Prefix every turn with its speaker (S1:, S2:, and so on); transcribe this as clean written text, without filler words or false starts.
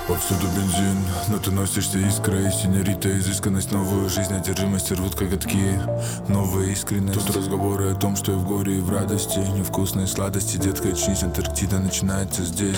S1: Повсюду бензин, но ты носишься искрой. Синьорита, изысканность, новую жизнь, одержимость рвут коготки. Новая искренность. Тут разговоры о том, что и в горе, и в радости. Невкусные сладости, детка, очнись, Антарктида начинается здесь.